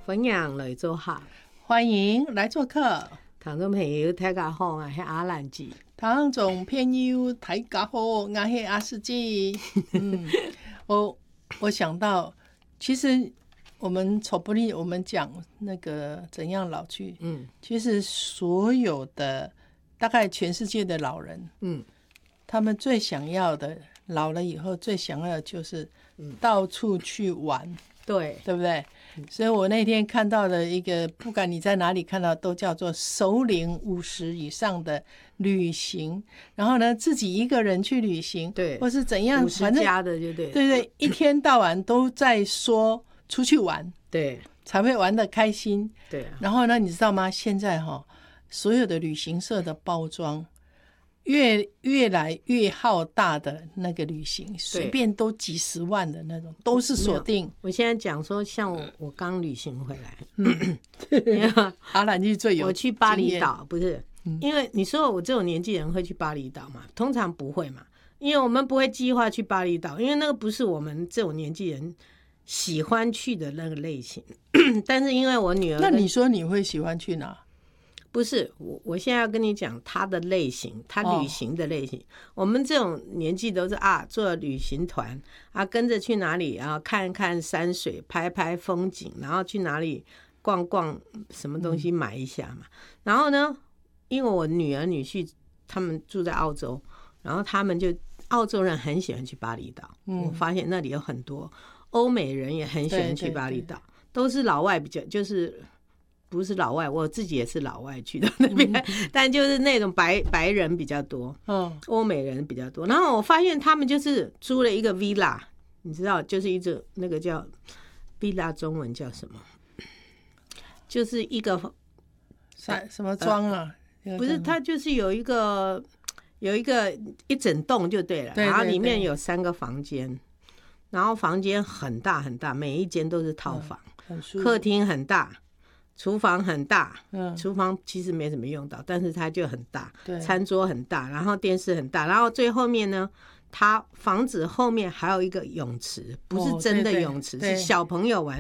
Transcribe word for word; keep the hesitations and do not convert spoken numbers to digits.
分享来做客， 欢迎来做客。 听众朋友大家好，我是阿兰姐。 听众朋友大家好，我是阿四姐。嗯，我我想到，其实我们丑不利，我们讲那个怎样老去，嗯，其实所有的大概全世界的老人，嗯，他们最想要的，老了以后最想要的就是到处去玩。 对， 对不对？所以我那天看到的一个，不管你在哪里看到，都叫做首领五十以上的旅行。然后呢，自己一个人去旅行， 对， 或是怎样， 五十加的就对， 对对，一天到晚都在说出去玩， 对， 才会玩得开心。 对、啊。 然后呢，你知道吗？现在哈、哦，所有的旅行社的包装。越越来越浩大的那个旅行，随便都几十万的那种，都是锁定。 我现在讲说，像我我刚旅行回来， 嗯，阿兰就最有， 我去巴厘岛，不是、嗯，因为你说我这种年纪人会去巴厘岛嘛？通常不会嘛，因为我们不会计划去巴厘岛，因为那个不是我们这种年纪人喜欢去的那个类型。但是因为我女儿， 那你说你会喜欢去哪？ 不是我，我现在要跟你讲他的类型，他旅行的类型。哦、我们这种年纪都是啊，做旅行团啊，跟着去哪里啊，看看山水，拍拍风景，然后去哪里逛逛，什么东西买一下嘛。嗯、然后呢，因为我女儿女婿他们住在澳洲，然后他们就澳洲人很喜欢去巴厘岛。嗯、我发现那里有很多欧美人也很喜欢去巴厘岛，对对对，都是老外比较就是。不是老外，我自己也是老外去的那边，嗯、但就是那种白白人比较多，嗯，欧美人比较多。然后我发现他们就是租了一个 villa， 你知道，就是一种那个叫 villa， 中文叫什么？就是一个什么庄啊？ 呃、不是，它就是有一个有一个一整栋就对了， 对对对， 然后里面有三个房间，然后房间很大很大，每一间都是套房， 嗯、 客厅很大。厨房很大，嗯，厨房其实没什么用到，但是它就很大，餐桌很大，然后电视很大，然后最后面呢，它房子后面还有一个泳池，不是真的泳池，哦、是小朋友玩。